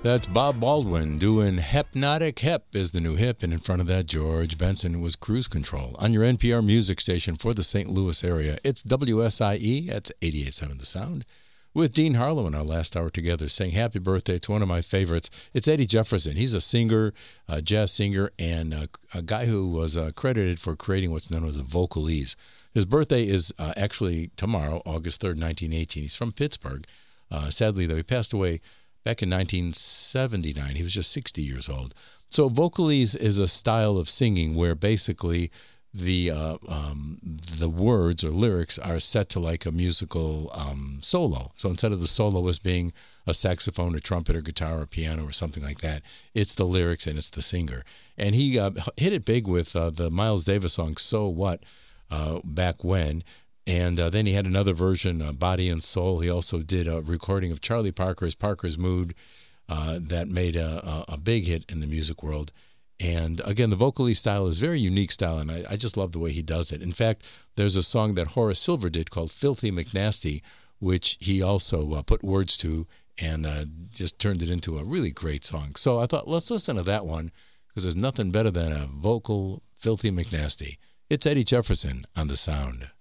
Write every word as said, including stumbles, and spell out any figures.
That's Bob Baldwin doing Hypnotic Hip is the new hip, and in front of that, George Benson was Cruise Control on your N P R music station for the Saint Louis area. It's W S I E, that's eighty-eight point seven The Sound, with Dean Harlow in our last hour together saying happy birthday to one of my favorites. It's Eddie Jefferson. He's a singer, a jazz singer, and a, a guy who was uh, credited for creating what's known as a vocalese. His birthday is uh, actually tomorrow, August third, nineteen eighteen. He's from Pittsburgh. Uh, sadly, though, he passed away back in nineteen seventy-nine. He was just sixty years old. So vocalese is a style of singing where basically the uh, um, the words or lyrics are set to like a musical um, solo. So instead of the soloist being a saxophone, a trumpet, or guitar, or piano, or something like that, it's the lyrics and it's the singer. And he uh, hit it big with uh, the Miles Davis song "So What" uh, back when. And uh, then he had another version, uh, Body and Soul. He also did a recording of Charlie Parker's Parker's Mood uh, that made a, a, a big hit in the music world. And again, the vocalese style is a very unique style, and I, I just love the way he does it. In fact, there's a song that Horace Silver did called Filthy McNasty, which he also uh, put words to and uh, just turned it into a really great song. So I thought, let's listen to that one, because there's nothing better than a vocal Filthy McNasty. It's Eddie Jefferson on The Sound.